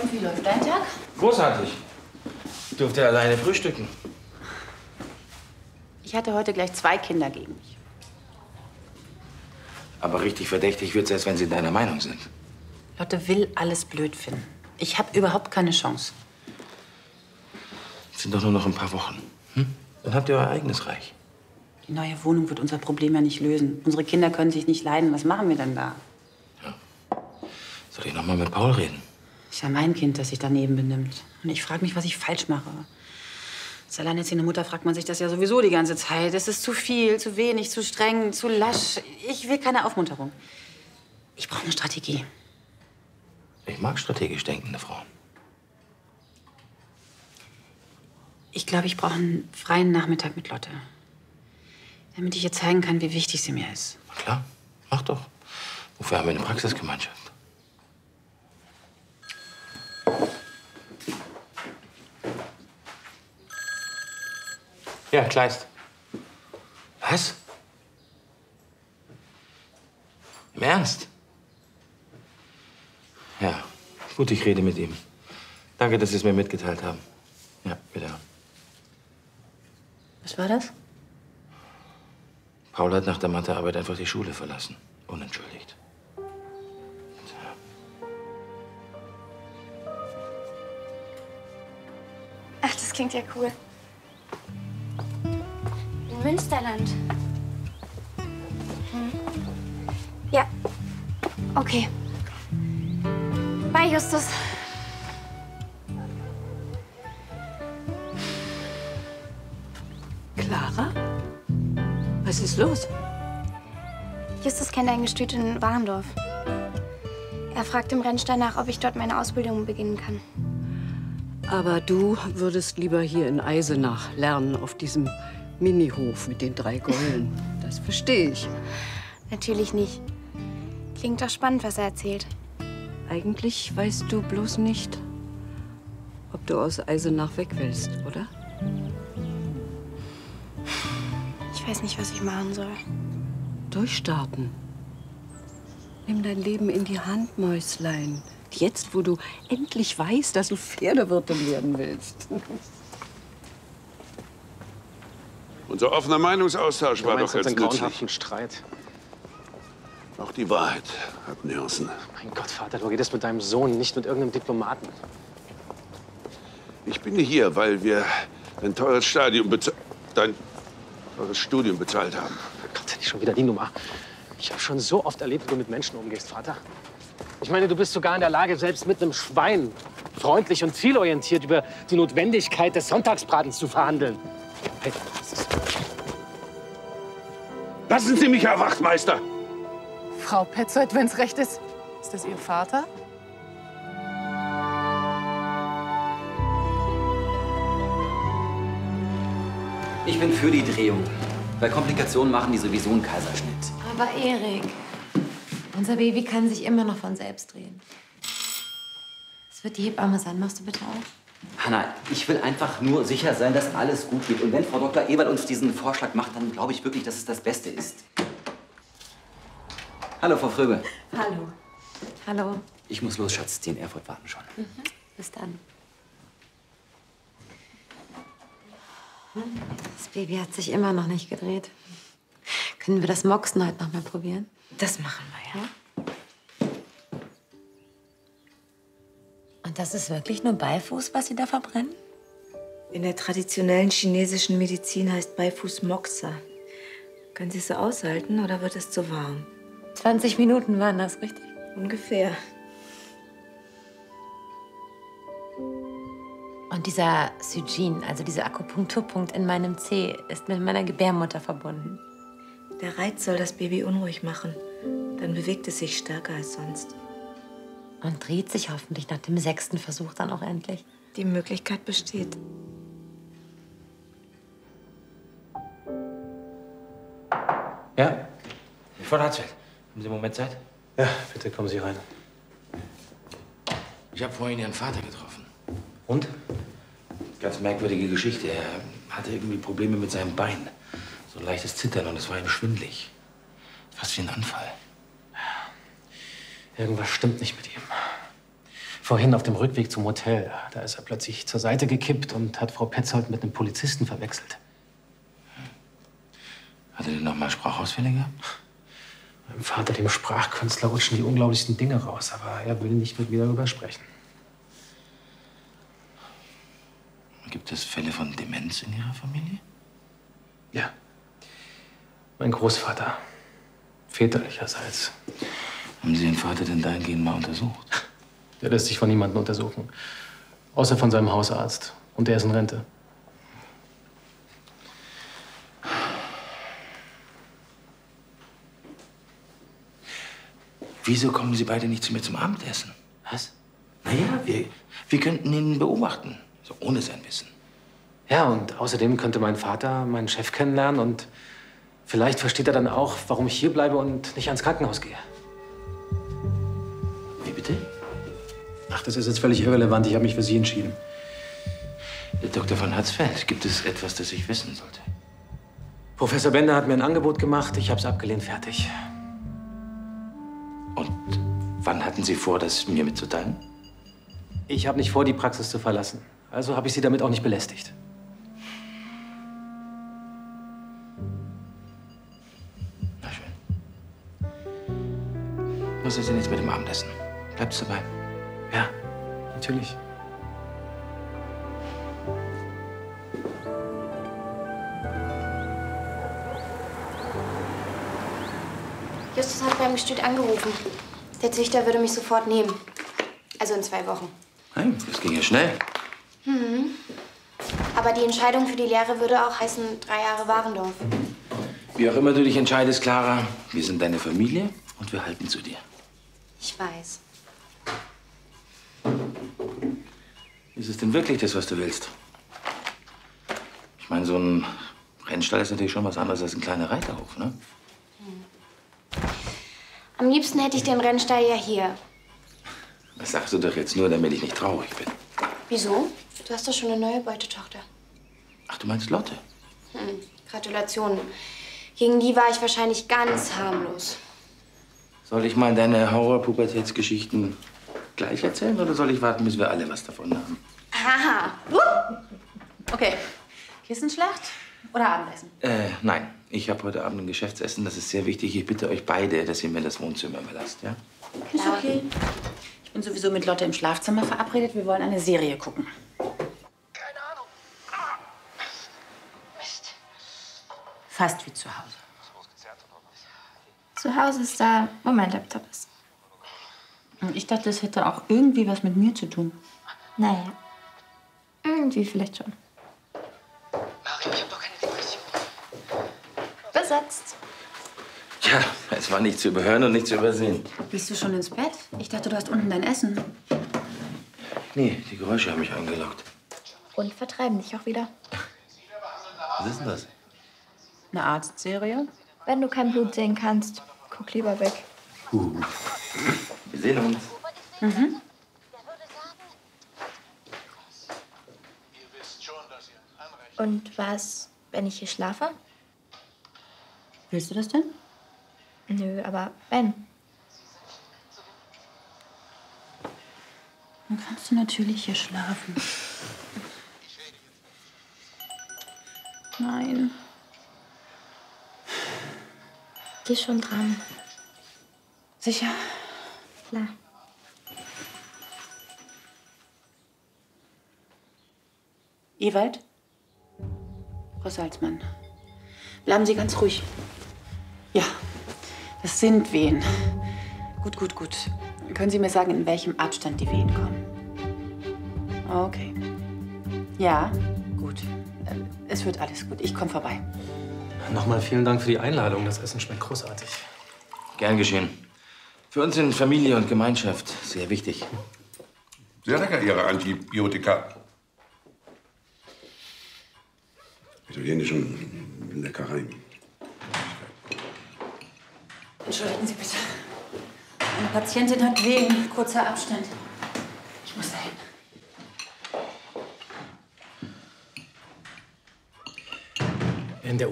Und wie läuft dein Tag? Großartig. Ich durfte alleine frühstücken. Ich hatte heute gleich 2 Kinder gegen mich. Aber richtig verdächtig wird's erst, wenn sie deiner Meinung sind. Lotte will alles blöd finden. Ich habe überhaupt keine Chance. Es sind doch nur noch ein paar Wochen. Hm? Dann habt ihr euer eigenes Reich. Die neue Wohnung wird unser Problem ja nicht lösen. Unsere Kinder können sich nicht leiden. Was machen wir denn da? Ja. Soll ich noch mal mit Paul reden? Ist ja mein Kind, das sich daneben benimmt. Und ich frage mich, was ich falsch mache. Als alleinerziehende Mutter fragt man sich das ja sowieso die ganze Zeit. Es ist zu viel, zu wenig, zu streng, zu lasch. Ich will keine Aufmunterung. Ich brauche eine Strategie. Ich mag strategisch denkende Frauen. Ich glaube, ich brauche einen freien Nachmittag mit Lotte. Damit ich ihr zeigen kann, wie wichtig sie mir ist. Na klar, mach doch. Wofür haben wir eine Praxisgemeinschaft? Ja, Kleist. Was? Im Ernst? Ja, gut, ich rede mit ihm. Danke, dass Sie es mir mitgeteilt haben. Ja, bitte. Was war das? Paul hat nach der Mathearbeit einfach die Schule verlassen. Unentschuldigt. Ach, das klingt ja cool. In Münsterland. Ja. Okay. Bye, Justus. Clara? Was ist los? Justus kennt ein Gestüt in Warendorf. Er fragt im Rennstall nach, ob ich dort meine Ausbildung beginnen kann. Aber du würdest lieber hier in Eisenach lernen, auf diesem Minihof mit den 3 Gäulen. Das verstehe ich. Natürlich nicht. Klingt doch spannend, was er erzählt. Eigentlich weißt du bloß nicht, ob du aus Eisenach weg willst, oder? Ich weiß nicht, was ich machen soll. Durchstarten. Nimm dein Leben in die Hand, Mäuslein. Jetzt, wo du endlich weißt, dass du Pferdewirtin werden willst. Unser offener Meinungsaustausch war doch jetzt einen nützlich. grauenhaften Streit. Auch die Wahrheit hat Nuancen. Mein Gott, Vater, du redest mit deinem Sohn, nicht mit irgendeinem Diplomaten. Ich bin hier, weil wir dein teures Studium bezahlt haben. Gott, nicht schon wieder die Nummer. Ich habe schon so oft erlebt, wie du mit Menschen umgehst, Vater. Ich meine, du bist sogar in der Lage, selbst mit einem Schwein freundlich und zielorientiert über die Notwendigkeit des Sonntagsbratens zu verhandeln. Hey, was ist das? Lassen Sie mich, Herr Wachtmeister! Frau Petzold, wenn's recht ist, ist das Ihr Vater? Ich bin für die Drehung. Bei Komplikationen machen die sowieso einen Kaiserschnitt. Aber Erik, unser Baby kann sich immer noch von selbst drehen. Es wird die Hebamme sein. Machst du bitte auf? Hanna, ich will einfach nur sicher sein, dass alles gut geht. Und wenn Frau Dr. Ewald uns diesen Vorschlag macht, dann glaube ich wirklich, dass es das Beste ist. Hallo, Frau Fröbe. Hallo. Hallo. Ich muss los, Schatz. Die in Erfurt warten schon. Mhm. Bis dann. Das Baby hat sich immer noch nicht gedreht. Können wir das Moxen heute noch mal probieren? Das machen wir, ja. Und das ist wirklich nur Beifuß, was Sie da verbrennen? In der traditionellen chinesischen Medizin heißt Beifuß Moxa. Können Sie es so aushalten oder wird es zu warm? 20 Minuten waren das, richtig? Ungefähr. Und dieser Sujin, also dieser Akupunkturpunkt in meinem Zeh, ist mit meiner Gebärmutter verbunden. Der Reiz soll das Baby unruhig machen. Dann bewegt es sich stärker als sonst. Und dreht sich hoffentlich nach dem 6. Versuch dann auch endlich. Die Möglichkeit besteht. Ja? Frau Ratsfeld, haben Sie einen Moment Zeit? Ja, bitte kommen Sie rein. Ich habe vorhin Ihren Vater getroffen. Und? Ganz merkwürdige Geschichte. Er hatte irgendwie Probleme mit seinem Bein. So ein leichtes Zittern und es war ihm schwindelig. Fast wie ein Anfall. Irgendwas stimmt nicht mit ihm. Vorhin auf dem Rückweg zum Hotel. Da ist er plötzlich zur Seite gekippt und hat Frau Petzold mit einem Polizisten verwechselt. Hat er denn noch mal Sprachausfälle gehabt? Meinem Vater, dem Sprachkünstler, rutschen die unglaublichsten Dinge raus. Aber er will nicht mit mir darüber sprechen. Gibt es Fälle von Demenz in Ihrer Familie? Ja. Mein Großvater. Väterlicherseits. Haben Sie Ihren Vater denn dahingehend mal untersucht? Der lässt sich von niemandem untersuchen. Außer von seinem Hausarzt. Und der ist in Rente. Wieso kommen Sie beide nicht zu mir zum Abendessen? Was? Naja, wir könnten ihn beobachten. So ohne sein Wissen. Ja, und außerdem könnte mein Vater meinen Chef kennenlernen und vielleicht versteht er dann auch, warum ich hier bleibe und nicht ans Krankenhaus gehe. Wie bitte? Ach, das ist jetzt völlig irrelevant. Ich habe mich für Sie entschieden. Dr. von Hatzfeld, gibt es etwas, das ich wissen sollte? Professor Bender hat mir ein Angebot gemacht. Ich habe es abgelehnt. Fertig. Und wann hatten Sie vor, das mir mitzuteilen? Ich habe nicht vor, die Praxis zu verlassen. Also habe ich Sie damit auch nicht belästigt. Na schön. Was ist denn jetzt mit dem Abendessen? Bleibst du dabei? Ja, natürlich. Justus hat beim Gestüt angerufen. Der Züchter würde mich sofort nehmen. Also in 2 Wochen. Nein, das ging ja schnell. Aber die Entscheidung für die Lehre würde auch heißen 3 Jahre Warendorf. Wie auch immer du dich entscheidest, Clara, wir sind deine Familie und wir halten zu dir. Ich weiß. Ist es denn wirklich das, was du willst? Ich meine, so ein Rennstall ist natürlich schon was anderes als ein kleiner Reiterhof, ne? Am liebsten hätte ich den Rennstall ja hier. Das sagst du doch jetzt nur, damit ich nicht traurig bin. Wieso? Du hast doch schon eine neue Beutetochter. Ach, du meinst Lotte? Gratulation. Gegen die war ich wahrscheinlich ganz harmlos. Soll ich mal deine Horror-Pubertätsgeschichten gleich erzählen oder soll ich warten, bis wir alle was davon haben? Haha. Okay. Kissenschlacht oder Abendessen? Nein. Ich habe heute Abend ein Geschäftsessen. Das ist sehr wichtig. Ich bitte euch beide, dass ihr mir das Wohnzimmer überlasst, ja? Ist okay. Ich bin sowieso mit Lotte im Schlafzimmer verabredet. Wir wollen eine Serie gucken. Keine Ahnung. Mist. Fast wie zu Hause. Zu Hause ist da, wo mein Laptop ist. Und ich dachte, das hätte auch irgendwie was mit mir zu tun. Naja, irgendwie vielleicht schon. Mario, ich hab doch keine Depression. Besetzt. Tja, es war nicht zu überhören und nicht zu übersehen. Gehst du schon ins Bett? Ich dachte, du hast unten dein Essen. Nee, die Geräusche haben mich eingeloggt. Und vertreiben dich auch wieder. Was ist denn das? Eine Arztserie? Wenn du kein Blut sehen kannst, guck lieber weg. Wir sehen uns. Und was, wenn ich hier schlafe? Willst du das denn? Nö, aber wenn. Dann kannst du natürlich hier schlafen. Nein. Geh schon dran. Sicher? Klar. Ewald? Frau Salzmann, bleiben Sie ganz ruhig. Ja, das sind Wehen. Gut, gut, gut. Können Sie mir sagen, in welchem Abstand die Wehen kommen? Okay. Ja, gut. Es wird alles gut. Ich komme vorbei. Nochmal vielen Dank für die Einladung. Das Essen schmeckt großartig. Gern geschehen. Für uns sind Familie und Gemeinschaft sehr wichtig. Sehr lecker, Ihre Antibiotika. Italienischen Leckereien. Entschuldigen Sie bitte. Eine Patientin hat Wehen. Kurzer Abstand.